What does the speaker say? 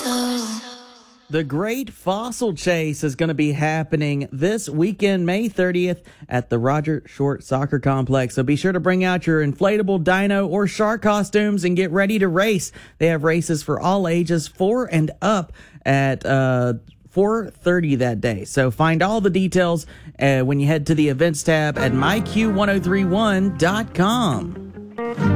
The Great Fossil Chase is going to be happening this weekend, May 30th, at the Roger Short Soccer Complex. So be sure to bring out your inflatable dino or shark costumes and get ready to race. They have races for all ages, 4 and up, at 4:30 that day. So find all the details when you head to the events tab at myq1031.com.